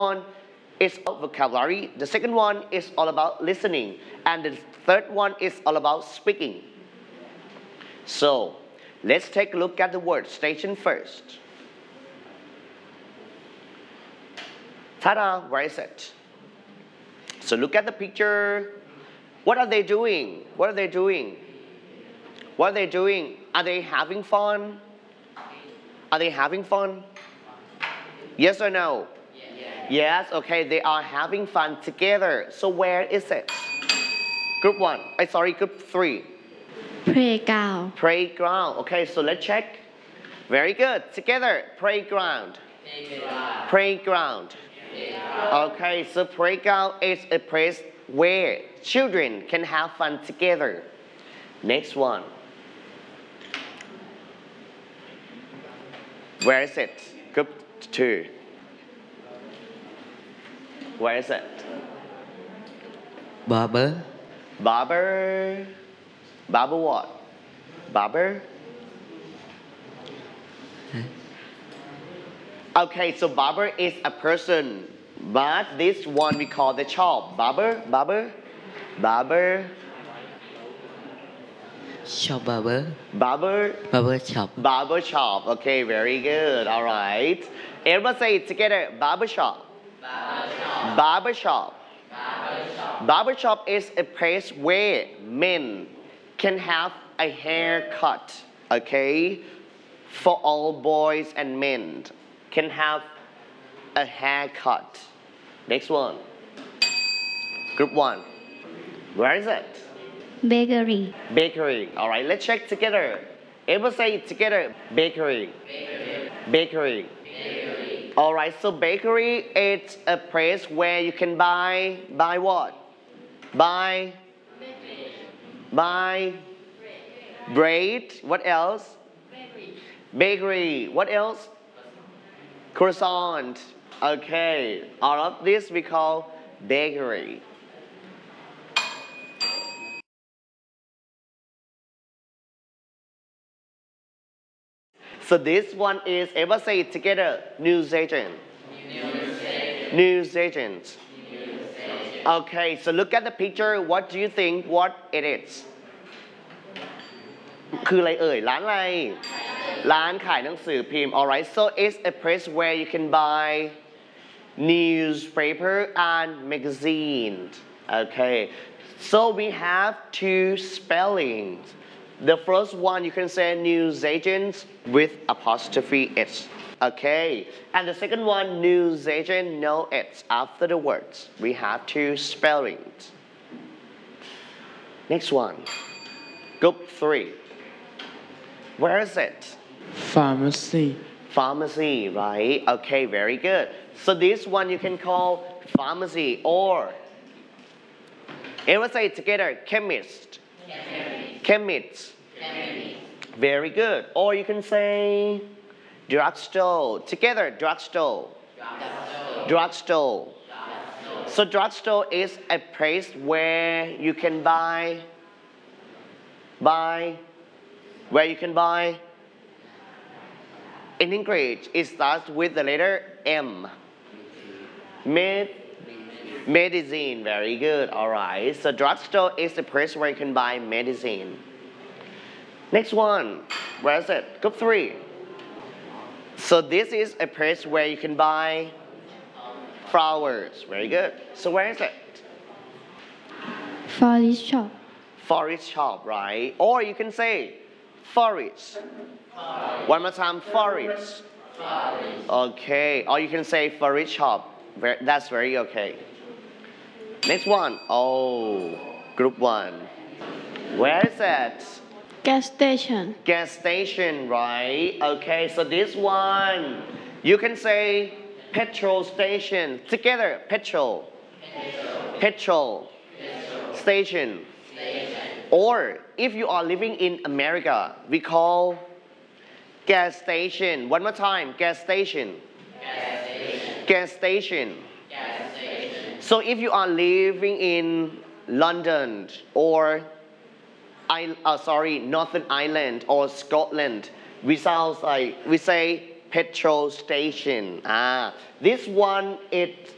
one is vocabulary. The second one is all about listening. And the third one is all about speaking. So, let's take a look at the word station first. Ta-da, where is it? So look at the picture. What are they doing? What are they doing? What are they doing? Are they having fun? Are they having fun? Yes or no? Yes, okay, they are having fun together. So where is it? Group 1. Group 3. Playground. Playground. Okay, so let's check. Very good. Together. Playground. Playground. Okay, so playground is a place where children can have fun together. Next one. Where is it? Group 2. Where is it? Barber. Barber. Barber what? Barber? Okay, so barber is a person, but this one we call the shop. Barber. Shop barber. Barber. Barber shop. Barber shop. Okay, very good. All right. Everyone say it together. Barber shop. Barber shop. Barber shop is a place where men can have a haircut. Okay, for all boys and men can have a haircut. Next one. Group 1. Where is it? Bakery. Bakery. All right, let's check together. Everyone say it together. Bakery. Bakery. All right, so bakery is a place where you can buy what? Buy bread. What else? Bakery. What else? Croissant. Okay, all of this we call bakery. So this one is, everyone say it together, news agent. News agent. Okay, so look at the picture. What do you think what it is? คืออะไรเอ่ยร้านอะไรร้านขายหนังสือพิมพ์ alright so it's a place where you can buy newspaper and magazines. Okay, so we have two spellings. The first one you can say news agents with apostrophe s. Okay, and the second one news agent no s after the words. We have two spellings. Next one. Group 3. Where is it? Pharmacy. Pharmacy, right? Okay, very good. So this one you can call pharmacy or everyone say it together, chemist. Chemist. Very good. Or you can say drugstore. Together, drugstore. Drugstore. So drugstore is a place where you can buy in English it starts with the letter M. Medicine. Very good. All right. So drugstore is the place where you can buy medicine. Next one. Where is it? Group 3. So this is a place where you can buy flowers. Very good. So where is it? Forest shop. Forest shop, right? Or you can say forest. One more time, forest. Okay. Or you can say forest shop. That's very okay. Next one. Oh, group 1. Where is it? Gas station. Gas station, right? Okay, so this one, you can say petrol station. Together, petrol. Station. Or if you are living in America, we call gas station. One more time, gas station. Gas station. So if you are living in London or Northern Ireland or Scotland, we say petrol station. This one, it's